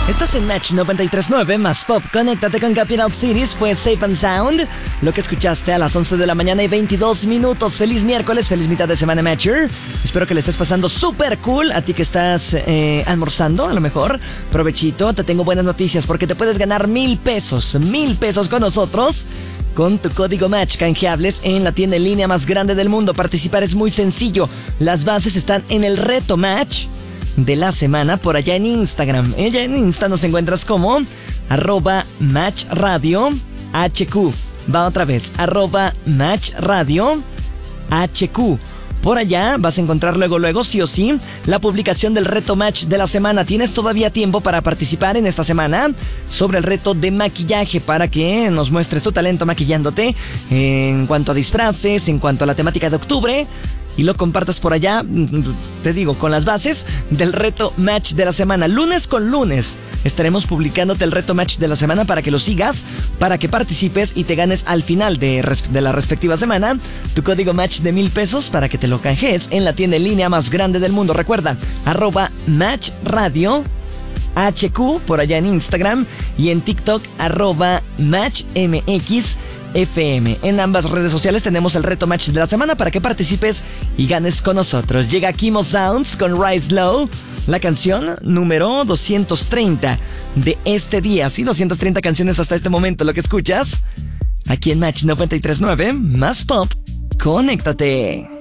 Estás en Match 93.9 más Pop. Conéctate con Capital Cities. Fue Safe and Sound. Lo que escuchaste a las 11 de la mañana y 22 minutos. Feliz miércoles, feliz mitad de semana, Matcher. Espero que le estés pasando súper cool. A ti que estás almorzando, a lo mejor. Provechito. Te tengo buenas noticias porque te puedes ganar 1,000 pesos. 1,000 pesos con nosotros. Con tu código Match, canjeables en la tienda en línea más grande del mundo. Participar es muy sencillo. Las bases están en el reto Match de la semana por allá en Instagram. Ella en Insta nos encuentras como @MatchRadioHQ. Va otra vez, @MatchRadioHQ. Por allá vas a encontrar luego, sí o sí, la publicación del reto Match de la semana. Tienes todavía tiempo para participar en esta semana sobre el reto de maquillaje para que nos muestres tu talento maquillándote en cuanto a disfraces, en cuanto a la temática de octubre. Y lo compartas por allá, te digo, con las bases del reto Match de la semana. Lunes con lunes estaremos publicándote el reto Match de la semana para que lo sigas, para que participes y te ganes al final de la respectiva semana tu código Match de 1,000 pesos para que te lo canjees en la tienda en línea más grande del mundo. Recuerda, @MatchRadioHQ por allá en Instagram y en TikTok @MatchMXFM. En ambas redes sociales tenemos el reto Match de la semana para que participes y ganes con nosotros. Llega Kimo Sounds con Rise Low, la canción número 230 de este día. Sí, 230 canciones hasta este momento, lo que escuchas aquí en Match 93.9, más Pop. Conéctate.